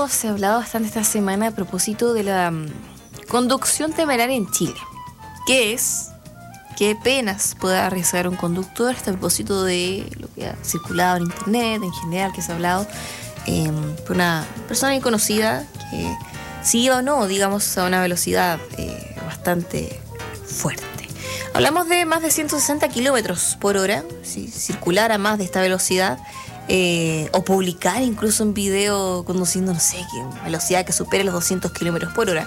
se ha hablado bastante esta semana a propósito de la conducción temeraria en Chile. ¿Qué es? ¿Qué penas puede arriesgar un conductor? A propósito de lo que ha circulado en internet, en general, que se ha hablado por una persona conocida que sí o no, digamos, a una velocidad bastante fuerte. Hablamos de más de 160 kilómetros por hora, si circular a más de esta velocidad, o publicar incluso un video conduciendo, no sé, qué velocidad que supere los 200 kilómetros por hora.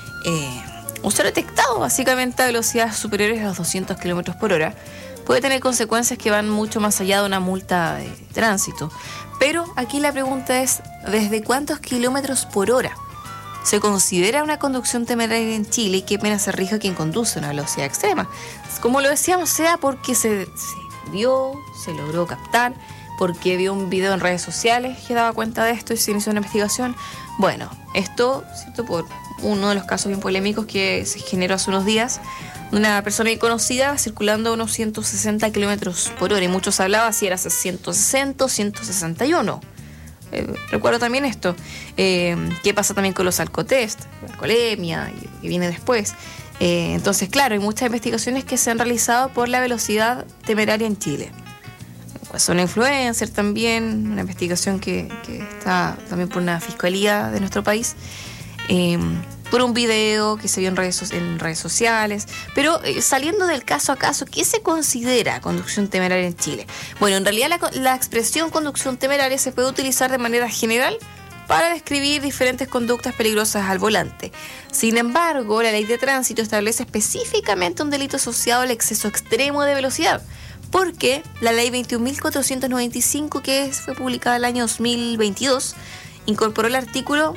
O ser detectado básicamente a velocidades superiores a los 200 kilómetros por hora puede tener consecuencias que van mucho más allá de una multa de tránsito. Pero aquí la pregunta es, ¿desde cuántos kilómetros por hora se considera una conducción temeraria en Chile y qué pena se rija quien conduce a una velocidad extrema? Como lo decíamos, sea porque se vio, se logró captar, porque vio un video en redes sociales que daba cuenta de esto y se inició una investigación. Bueno, esto, ¿cierto?, por uno de los casos bien polémicos que se generó hace unos días, una persona conocida circulando a unos 160 kilómetros por hora, y muchos hablaban si era 160 o 161. Recuerdo también esto. ¿Qué pasa también con los alcotest, la alcoholemia, que viene después? Entonces, claro, hay muchas investigaciones que se han realizado por la velocidad temeraria en Chile. Son influencers también, una investigación que está también por una fiscalía de nuestro país, por un video que se vio en redes sociales. Pero saliendo del caso a caso, ¿qué se considera conducción temeraria en Chile? Bueno, en realidad la expresión conducción temeraria se puede utilizar de manera general para describir diferentes conductas peligrosas al volante. Sin embargo, la ley de tránsito establece específicamente un delito asociado al exceso extremo de velocidad, porque la ley 21.495, que fue publicada el año 2022, incorporó el artículo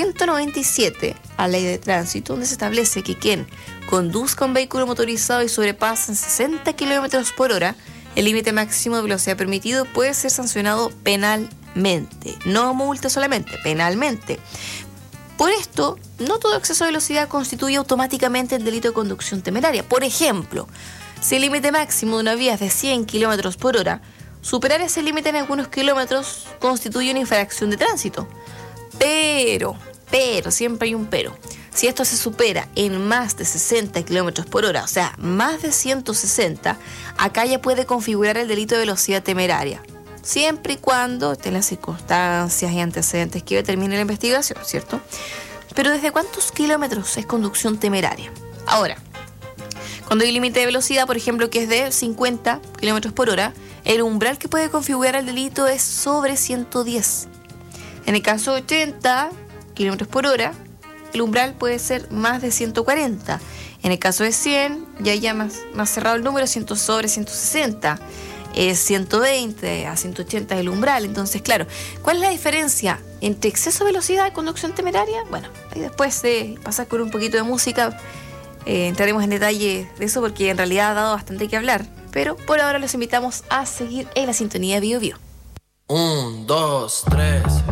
197 a la ley de tránsito, donde se establece que quien conduzca un vehículo motorizado y sobrepasa en 60 kilómetros por hora el límite máximo de velocidad permitido puede ser sancionado penalmente, no multa solamente, penalmente. Por esto, no todo exceso de velocidad constituye automáticamente el delito de conducción temeraria. Por ejemplo, si el límite máximo de una vía es de 100 kilómetros por hora, superar ese límite en algunos kilómetros constituye una infracción de tránsito. Pero, siempre hay un pero. Si esto se supera en más de 60 kilómetros por hora, o sea, más de 160, acá ya puede configurar el delito de velocidad temeraria, siempre y cuando estén las circunstancias y antecedentes que determine la investigación, ¿cierto? Pero ¿desde cuántos kilómetros es conducción temeraria? Ahora, cuando hay límite de velocidad, por ejemplo, que es de 50 kilómetros por hora, el umbral que puede configurar el delito es sobre 110. En el caso de 80 kilómetros por hora, el umbral puede ser más de 140. En el caso de 100, ya más cerrado el número, sobre 160. 120 a 180 es el umbral. Entonces, claro, ¿cuál es la diferencia entre exceso de velocidad y conducción temeraria? Bueno, ahí después de pasar con un poquito de música, entraremos en detalle de eso, porque en realidad ha dado bastante que hablar. Pero por ahora los invitamos a seguir en la sintonía de Bio Bio. 1, 2, 3